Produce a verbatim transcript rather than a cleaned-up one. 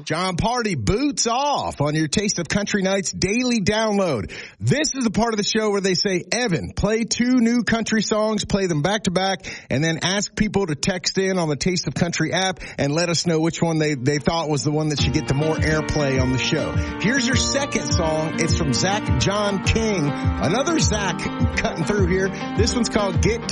John Party, Boots Off on your Taste of Country Nights daily download. This is the part of the show where they say, Evan, play two new country songs, play them back to back, and then ask people to text in on the Taste of Country app and let us know which one they, they thought was the one that should get the more airplay on the show. Here's your second song. It's from Zach John King. Another Zach cutting through here. This one's called Get